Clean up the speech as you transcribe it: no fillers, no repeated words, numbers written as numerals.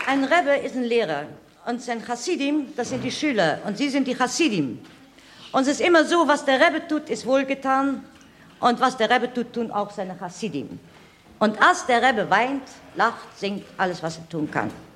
Ein Rebbe ist ein Lehrer und sein Chassidim, das sind die Schüler und sie sind die Chassidim. Und es ist immer so, was der Rebbe tut, ist wohlgetan und was der Rebbe tut, tun auch seine Chassidim. Und als der Rebbe weint, lacht, singt, alles, was er tun kann.